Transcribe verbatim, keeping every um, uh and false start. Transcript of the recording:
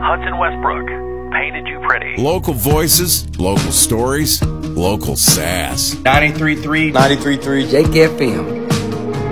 Hudson Westbrook, painted you pretty. Local voices, local stories, local sass. ninety-three point three ninety-three point three J K F M.